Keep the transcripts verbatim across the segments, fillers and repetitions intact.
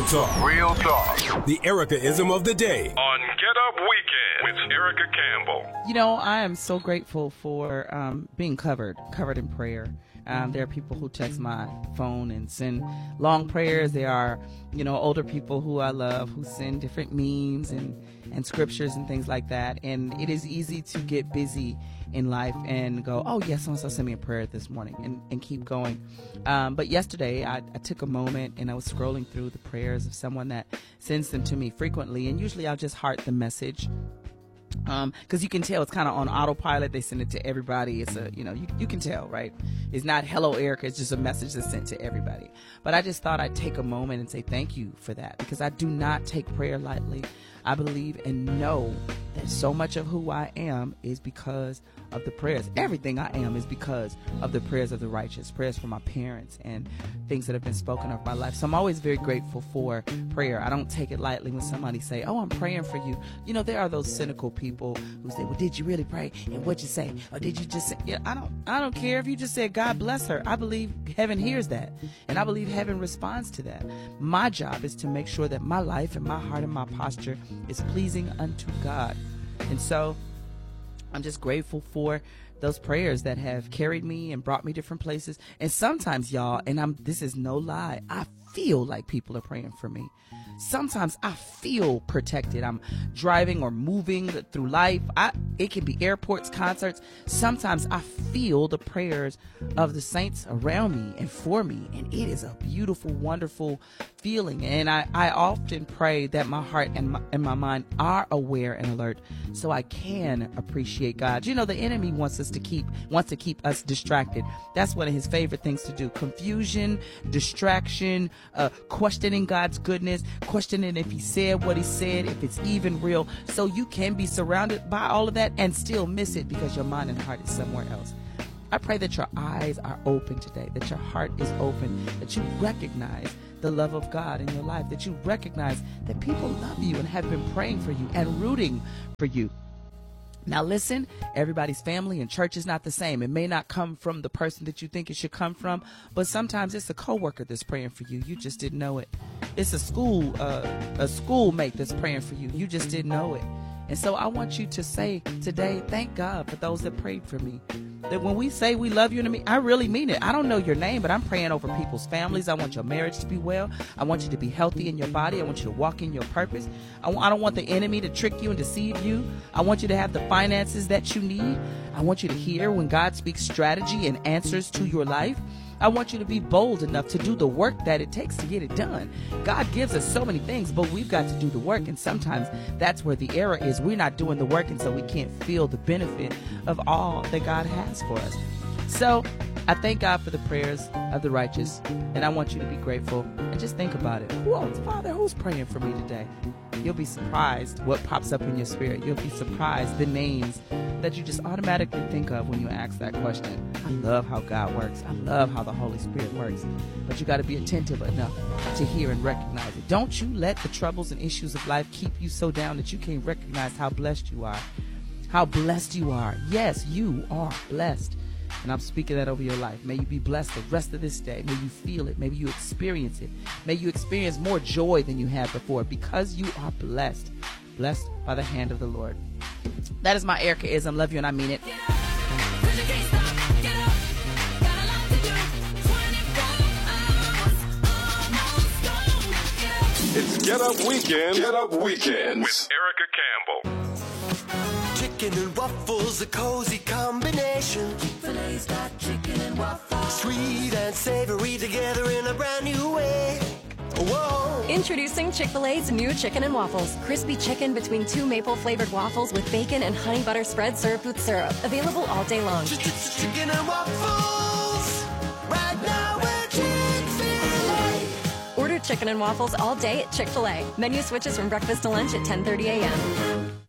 talk. Real talk. The Erica-ism of the day. On Get Up Weekend with Erica Campbell. You know, I am so grateful for um, being covered, covered in prayer. Um, there are people who text my phone and send long prayers. There are, you know, older people who I love who send different memes and, and scriptures and things like that. And it is easy to get busy in life and go, oh, yes, so-and-so sent me a prayer this morning, and, and keep going. Um, but yesterday, I, I took a moment and I was scrolling through the prayers of someone that sends them to me frequently. And usually I'll just heart the message. Um, cause you can tell it's kind of on autopilot. They send it to everybody. It's a, you know, you, you can tell, right? It's not hello, Erica. It's just a message that's sent to everybody. But I just thought I'd take a moment and say thank you for that, because I do not take prayer lightly. I believe and know that so much of who I am is because of the prayers. Everything I am is because of the prayers of the righteous, prayers from my parents and things that have been spoken of my life. So I'm always very grateful for prayer. I don't take it lightly when somebody say, oh, I'm praying for you. You know, there are those cynical people who say, well, did you really pray? And what'd you say? Or did you just say, yeah, I don't, I don't care if you just said, God bless her. I believe heaven hears that. And I believe heaven responds to that. My job is to make sure that my life and my heart and my posture is pleasing unto God. And so I'm just grateful for those prayers that have carried me and brought me different places. And sometimes, y'all, and I'm, this is no lie, I feel like people are praying for me. Sometimes I feel protected. I'm driving or moving through life. I, it can be airports, concerts. Sometimes I feel the prayers of the saints around me and for me. And it is a beautiful, wonderful feeling. And I, I often pray that my heart and my, and my mind are aware and alert so I can appreciate God. You know, the enemy wants us to keep, wants to keep us distracted. That's one of his favorite things to do. Confusion, distraction, uh, questioning God's goodness, questioning if he said what he said, if it's even real. So you can be surrounded by all of that and still miss it because your mind and heart is somewhere else. I pray that your eyes are open today, that your heart is open, that you recognize the love of God in your life, that you recognize that people love you and have been praying for you and rooting for you. Now listen, everybody's family and church is not the same. It may not come from the person that you think it should come from, but sometimes it's a coworker that's praying for you. You just didn't know it. It's a school, uh, a schoolmate that's praying for you. You just didn't know it. And so I want you to say today, thank God for those that prayed for me. That when we say we love you, and I really mean it. I don't know your name, but I'm praying over people's families. I want your marriage to be well. I want you to be healthy in your body. I want you to walk in your purpose. I, w- I don't want the enemy to trick you and deceive you. I want you to have the finances that you need. I want you to hear when God speaks strategy and answers to your life. I want you to be bold enough to do the work that it takes to get it done. God gives us so many things, but we've got to do the work. And sometimes that's where the error is. We're not doing the work, and so we can't feel the benefit of all that God has for us. So I thank God for the prayers of the righteous, and I want you to be grateful and just think about it. Who else? Father, who's praying for me today? You'll be surprised what pops up in your spirit. You'll be surprised the names that you just automatically think of when you ask that question. I love how God works. I love how the Holy Spirit works. But you got to be attentive enough to hear and recognize it. Don't you let the troubles and issues of life keep you so down that you can't recognize how blessed you are. How blessed you are. Yes, you are blessed. And I'm speaking that over your life. May you be blessed the rest of this day. May you feel it. Maybe you experience it. May you experience more joy than you had before because you are blessed. Blessed by the hand of the Lord. That is my Erica-ism. Love you and I mean it. It's Get Up Weekend. Get Up Weekends with Erica Campbell. Chicken and waffles, a cozy combination. Chick-fil-A's got chicken and waffles. Sweet and savory together in a brand new way. Whoa! Introducing Chick-fil-A's new chicken and waffles. Crispy chicken between two maple-flavored waffles with bacon and honey butter spread served with syrup. Available all day long. Chicken and waffles. Right now we're Chick-fil-A. Order chicken and waffles all day at Chick-fil-A. Menu switches from breakfast to lunch at ten thirty a.m.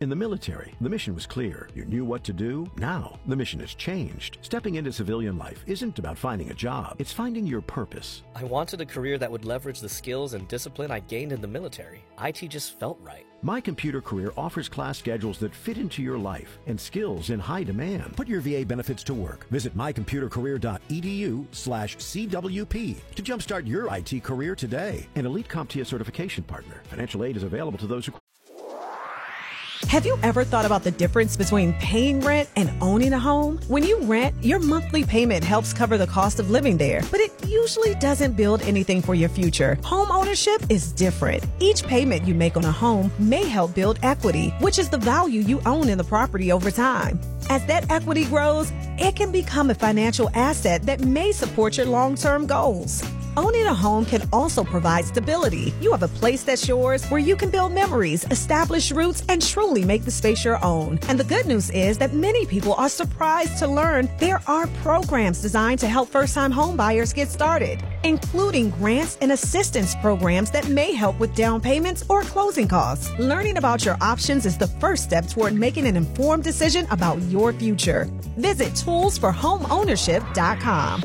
In the military, the mission was clear. You knew what to do. Now, the mission has changed. Stepping into civilian life isn't about finding a job. It's finding your purpose. I wanted a career that would leverage the skills and discipline I gained in the military. I T just felt right. My Computer Career offers class schedules that fit into your life and skills in high demand. Put your V A benefits to work. Visit mycomputercareer.edu slash CWP to jumpstart your I T career today. An Elite CompTIA certification partner. Financial aid is available to those who... Have you ever thought about the difference between paying rent and owning a home? When you rent, your monthly payment helps cover the cost of living there, but it usually doesn't build anything for your future. Home ownership is different. Each payment you make on a home may help build equity, which is the value you own in the property over time. As that equity grows, it can become a financial asset that may support your long-term goals. Owning a home can also provide stability. You have a place that's yours where you can build memories, establish roots, and truly make the space your own. And the good news is that many people are surprised to learn there are programs designed to help first-time home buyers get started, including grants and assistance programs that may help with down payments or closing costs. Learning about your options is the first step toward making an informed decision about your future. Visit tools for home ownership dot com.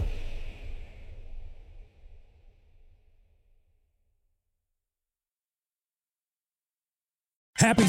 Happy